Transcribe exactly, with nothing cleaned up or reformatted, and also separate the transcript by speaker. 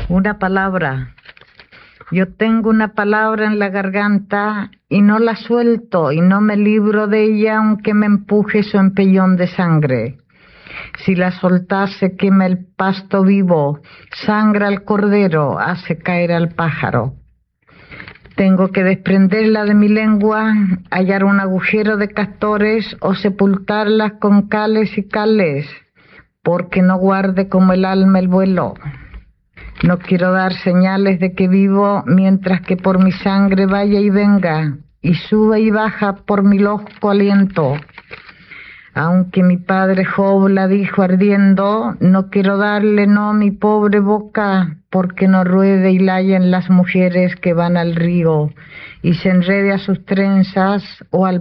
Speaker 1: Una palabra. Yo tengo una palabra en la garganta y no la suelto y no me libro de ella aunque me empuje su empellón de sangre. Si la soltase quema el pasto vivo, sangra al cordero, hace caer al pájaro. Tengo que desprenderla de mi lengua, hallar un agujero de castores o sepultarla con cales y cales, porque no guarde como el alma el vuelo. No quiero dar señales de que vivo mientras que por mi sangre vaya y venga y suba y baja por mi losco aliento. Aunque mi padre Job la dijo ardiendo, no quiero darle no mi pobre boca, porque no ruede y layen las mujeres que van al río y se enrede a sus trenzas o al